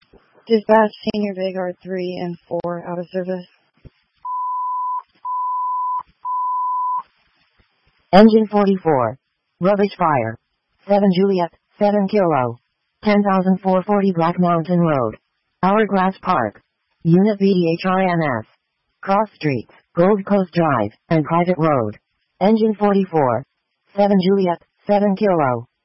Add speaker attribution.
Speaker 1: Dispatch Senior Vanguard 3 and 4 out of service.
Speaker 2: Engine 44. Rubbish fire. 7 Juliet, 7 Kilo. 10,440 Black Mountain Road. Hourglass Park. Unit BDHINS. Cross Streets, Gold Coast Drive, and Private Road. Engine 44. 7 Juliet, 7 Kilo.